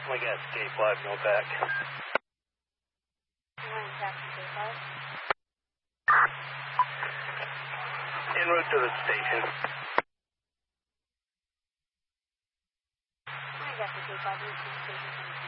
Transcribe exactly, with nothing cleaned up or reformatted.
We got K five, no back. One taxi K five. En route to the station. One taxi K five, route to the station.